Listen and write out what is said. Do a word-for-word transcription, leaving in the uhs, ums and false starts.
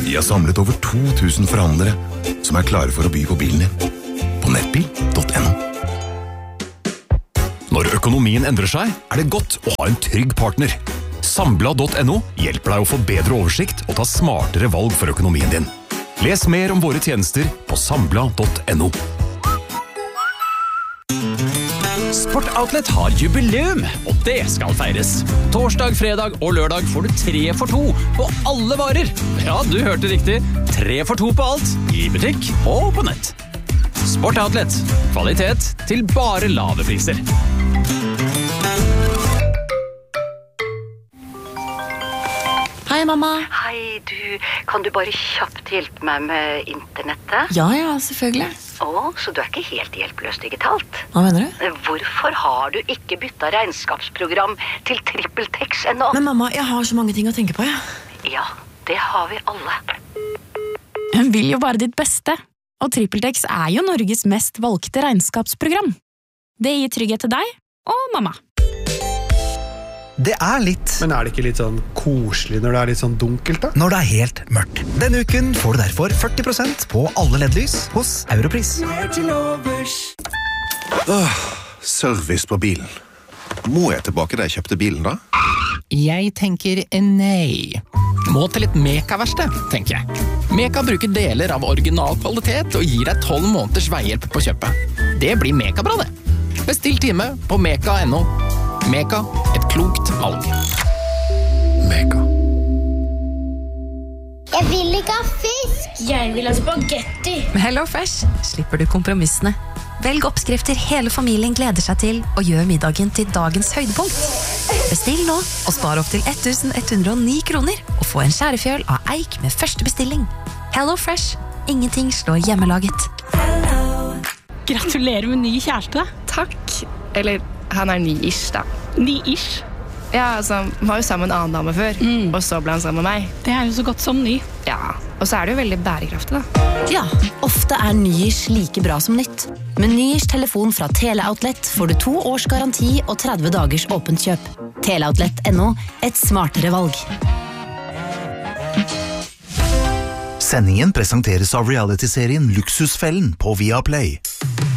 Vi har samlet over to tusen forhandlere som er klare for å by på bilen din. På nettbil punktum no. Når økonomien endrer seg, er det godt å ha en trygg partner. Sambla punktum no hjelper deg å få bedre oversikt og ta smartere valg for økonomien din. Les mer om våre tjenester på sambla punktum no. Sport Outlet har jubileum, og det skal feires. Torsdag, fredag og lørdag får du tre for to på alle varer. Ja, du hørte riktig. Tre for to på alt, i butikk og på nett. Sport Outlet. Kvalitet til bare lave priser. Hei, mamma. Hei, du. Kan du bare kjapt hjelpe meg med internettet? Ja, ja, selvfølgelig. Å, så du er ikke helt hjelpeløs digitalt? Hva mener du? Hvorfor har du ikke byttet regnskapsprogram til TrippelTex ennå? Men mamma, jeg har så mange ting å tenke på, ja. Ja, det har vi alle. Hun vil jo bare ditt beste. Og TrippelTex er jo Norges mest valgte regnskapsprogram. Det gir trygghet til deg og mamma. Det er litt. Men er det ikke litt sånn koselig når det er litt sånn dunkelt da? Når det er helt mørkt. Denne uken får du derfor førti prosent på alle L E D-lys hos Europris. Åh, service på bilen. Må jeg tilbake da jeg kjøpte bilen da? Jeg tenker nei. Må til et Meka-verksted, tenker jeg. Meka bruker deler av original kvalitet og gir deg tolv måneders veihjelp på kjøpet. Det blir Meka-bra det. Bestill time på meka punktum no. Meka, et klokt valg. Meka. Jeg vil ikke ha fisk. Jeg vil ha spagetti. Med Hello Fresh slipper du kompromissene. Velg oppskrifter hele familien gleder seg til, og gjør middagen til dagens høydepunkt. Bestill nå, og spar opp til ett tusen ett hundre og ni kroner, og få en skjærefjøl av eik med første bestilling. Hello Fresh. Ingenting slår hjemmelaget. Gratulerer med ny kjæreste. Takk. Eller, han er ny-ish da. Ny-ish? Ja, altså, han var jo sammen med en annen dame før, mm. og så ble han sammen med meg. Det er jo så godt som ny. Ja, og så er det jo veldig bærekraftig da. Ja, ofte er ny-ish like bra som nytt. Med ny-ish telefon fra Teleoutlet får du to års garanti og tretti dagers åpent kjøp. Teleoutlet punktum no, et smartere valg. Sendingen presenteres av reality-serien Luksusfellen på Viaplay.